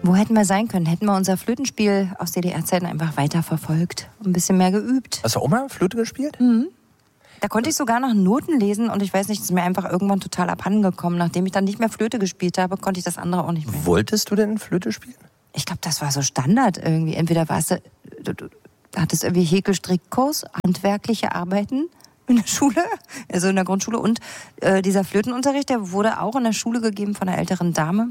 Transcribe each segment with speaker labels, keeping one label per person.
Speaker 1: Wo hätten wir sein können? Hätten wir unser Flötenspiel aus DDR-Zeiten einfach weiterverfolgt und ein bisschen mehr geübt.
Speaker 2: Hast du auch mal Flöte gespielt?
Speaker 1: Mhm. Da konnte ich sogar noch Noten lesen und ich weiß nicht, es ist mir einfach irgendwann total abhanden gekommen. Nachdem ich dann nicht mehr Flöte gespielt habe, konnte ich das andere auch nicht mehr.
Speaker 2: Wolltest du denn Flöte spielen?
Speaker 1: Ich glaube, das war so Standard irgendwie. Entweder warst du hattest irgendwie Häkelstrickkurs, handwerkliche Arbeiten in der Schule, also in der Grundschule. Und dieser Flötenunterricht, der wurde auch in der Schule gegeben von einer älteren Dame,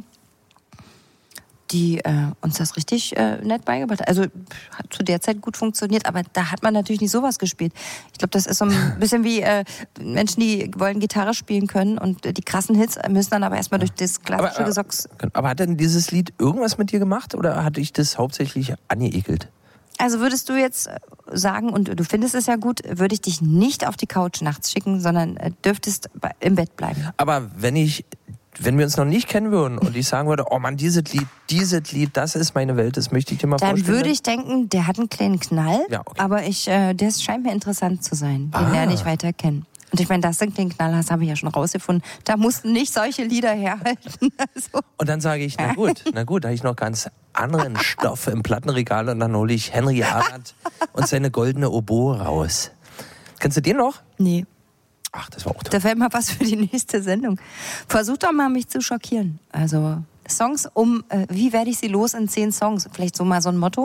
Speaker 1: die uns das richtig nett beigebracht hat. Also hat zu der Zeit gut funktioniert, aber da hat man natürlich nicht sowas gespielt. Ich glaube, das ist so ein bisschen wie Menschen, die wollen Gitarre spielen können und die krassen Hits müssen dann aber erstmal durch das klassische Gesocks.
Speaker 2: Aber hat denn dieses Lied irgendwas mit dir gemacht oder hat dich das hauptsächlich angeekelt?
Speaker 1: Also würdest du jetzt sagen, und du findest es ja gut, würde ich dich nicht auf die Couch nachts schicken, sondern dürftest im Bett bleiben.
Speaker 2: Aber wenn wir uns noch nicht kennen würden und ich sagen würde, oh Mann, dieses Lied, das ist meine Welt, das möchte ich dir mal vorstellen.
Speaker 1: Dann würde ich denken, der hat einen kleinen Knall,
Speaker 2: ja, okay.
Speaker 1: aber der scheint mir interessant zu sein. Den lerne ich weiter kennen. Und ich meine, dass du einen kleinen Knall hast, habe ich ja schon rausgefunden. Da mussten nicht solche Lieder herhalten. Also.
Speaker 2: Und dann sage ich, na gut, da habe ich noch ganz anderen Stoff im Plattenregal und dann hole ich Henry Arndt und seine goldene Oboe raus. Kennst du den noch?
Speaker 1: Nee.
Speaker 2: Ach, das war auch toll.
Speaker 1: Da fällt mal was für die nächste Sendung. Versuch doch mal, mich zu schockieren. Also Songs wie werde ich sie los in 10 Songs? Vielleicht so mal so ein Motto?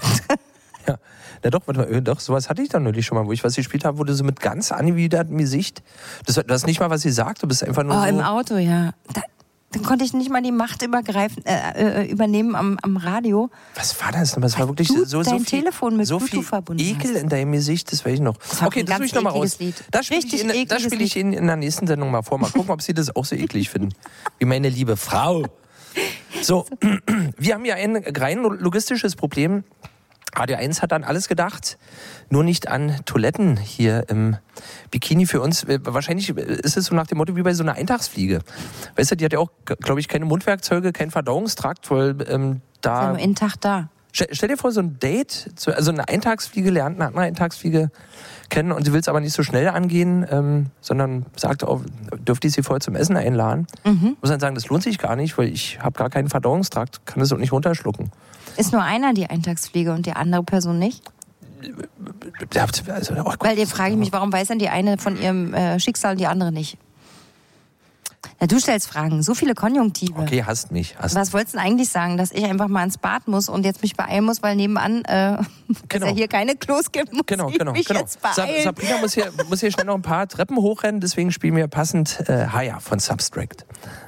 Speaker 2: Ja. Na doch, warte mal, doch, sowas hatte ich dann neulich schon mal, wo ich was gespielt habe, wo du so mit ganz angewidertem Gesicht, du hast nicht mal was gesagt, du bist einfach nur so...
Speaker 1: im Auto, ja. Dann konnte ich nicht mal die Macht übernehmen am Radio.
Speaker 2: Was war das? Das war wirklich so
Speaker 1: dein
Speaker 2: viel,
Speaker 1: Telefon mit
Speaker 2: so
Speaker 1: Bluetooth
Speaker 2: viel
Speaker 1: verbunden
Speaker 2: Ekel
Speaker 1: hast.
Speaker 2: in deinem Gesicht, das weiß ich noch. Okay, das suche ich nochmal raus. Das spiele ich Ihnen in der nächsten Sendung mal vor. Mal gucken, ob Sie das auch so eklig finden. Wie meine liebe Frau. So, wir haben ja ein rein logistisches Problem. Radio 1 hat an alles gedacht, nur nicht an Toiletten hier im Bikini für uns. Wahrscheinlich ist es so nach dem Motto wie bei so einer Eintagsfliege. Weißt du, die hat ja auch, glaube ich, keine Mundwerkzeuge, keinen Verdauungstrakt, weil da...
Speaker 1: Ist nur intakt da.
Speaker 2: Stell dir vor, so ein Date, also eine Eintagsfliege lernt eine andere Eintagsfliege kennen und sie will es aber nicht so schnell angehen, sondern sagt auch, dürfte ich sie vorher zum Essen einladen? Muss dann sagen, das lohnt sich gar nicht, weil ich habe gar keinen Verdauungstrakt, kann das auch nicht runterschlucken.
Speaker 1: Ist nur einer die Eintagsfliege und die andere Person nicht?
Speaker 2: Also,
Speaker 1: weil dir frage ich mich, warum weiß denn die eine von ihrem Schicksal und die andere nicht? Na, du stellst Fragen, so viele Konjunktive.
Speaker 2: Okay, hasst mich.
Speaker 1: Was wolltest du denn eigentlich sagen, dass ich einfach mal ins Bad muss und jetzt mich beeilen muss, weil nebenan es ja hier keine Klos gibt, muss ich mich jetzt beeilen.
Speaker 2: Sabrina muss hier schnell noch ein paar Treppen hochrennen, deswegen spielen wir passend Haya von Substract.